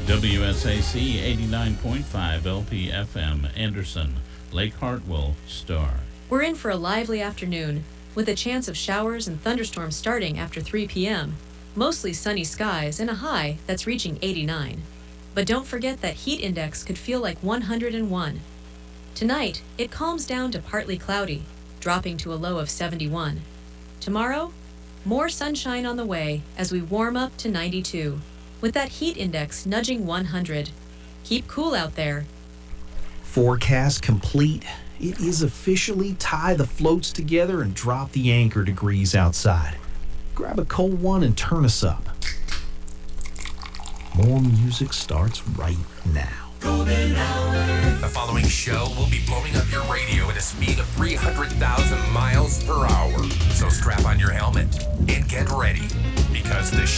WSAC 89.5 LPFM, Anderson, Lake Hartwell, Star. We're in for a lively afternoon, with a chance of showers and thunderstorms starting after 3 p.m. Mostly sunny skies and a high that's reaching 89. But don't forget that heat index could feel like 101. Tonight, it calms down to partly cloudy, dropping to a low of 71. Tomorrow, more sunshine on the way as we warm up to 92, with that heat index nudging 100. Keep cool out there. Forecast complete. It is officially tie the floats together and drop the anchor degrees outside. Grab a cold one and turn us up. More music starts right now. Golden Hour. The following show will be blowing up your radio at a speed of 300,000 miles per hour. So strap on your helmet and get ready, because the